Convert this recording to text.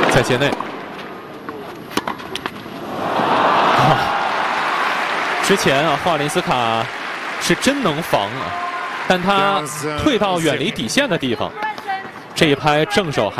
在界内。之前啊，霍尔林斯卡是真能防啊，但他退到远离底线的地方，这一拍正手还。